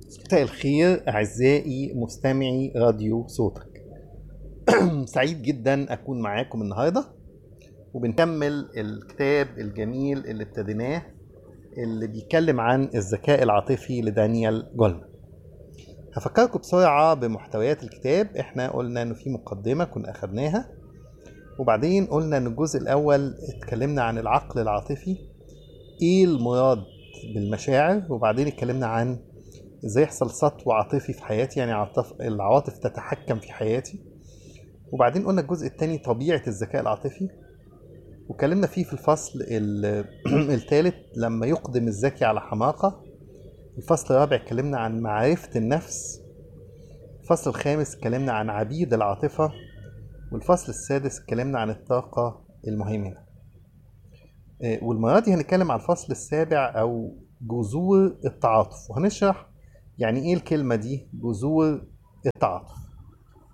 مساء الخير أعزائي مستمعي راديو صوتك. سعيد جدا أكون معاكم النهاردة وبنكمل الكتاب الجميل اللي ابتديناه، اللي بيتكلم عن الذكاء العاطفي لدانيال جولمان. هفكركم بسرعة بمحتويات الكتاب. احنا قلنا انه في مقدمة كنا اخدناها، وبعدين قلنا ان الجزء الاول اتكلمنا عن العقل العاطفي، ايه المراد بالمشاعر، وبعدين اتكلمنا عن ازاي يحصل سطو عاطفي في حياتي، يعني العواطف تتحكم في حياتي. وبعدين قلنا الجزء الثاني طبيعة الذكاء العاطفي، وكلمنا فيه في الفصل الثالث لما يقدم الذكي على حماقة. الفصل الرابع اتكلمنا عن معرفة النفس. الفصل الخامس اتكلمنا عن عبيد العاطفة. والفصل السادس اتكلمنا عن الطاقة المهيمنة. والمرة دي هنتكلم عن الفصل السابع أو جذور التعاطف، وهنشرح يعني ايه الكلمة دي جذور التعاطف.